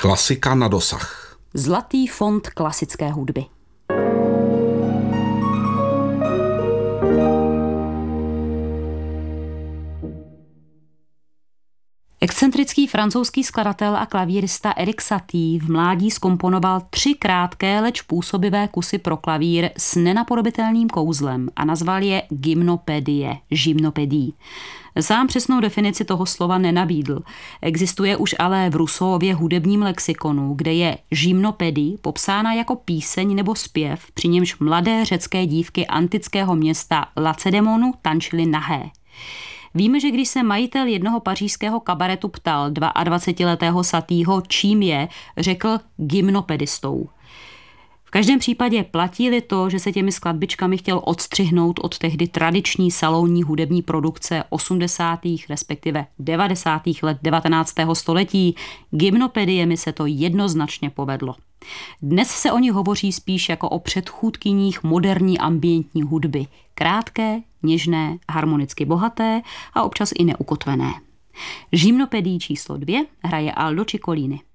Klasika na dosah. Zlatý fond klasické hudby. Excentrický francouzský skladatel a klavírista Erik Satie v mládí zkomponoval 3 krátké, leč působivé kusy pro klavír s nenapodobitelným kouzlem a nazval je gymnopédie. Sám přesnou definici toho slova nenabídl. Existuje už ale v Rousseauově hudebním lexikonu, kde je gymnopédie popsána jako píseň nebo zpěv, při němž mladé řecké dívky antického města Lacedemonu tančily nahé. Víme, že když se majitel jednoho pařížského kabaretu ptal 22letého Satieho, čím je, řekl gymnopedistou. V každém případě platí-li to, že se těmi skladbičkami chtěl odstřihnout od tehdy tradiční salonní hudební produkce 80. respektive 90. let 19. století, gymnopediemi se to jednoznačně povedlo. Dnes se o nich hovoří spíš jako o předchůdkyních moderní ambientní hudby. Krátké, něžné, harmonicky bohaté a občas i neukotvené. Gymnopédii číslo 2 hraje Aldo Ciccolini.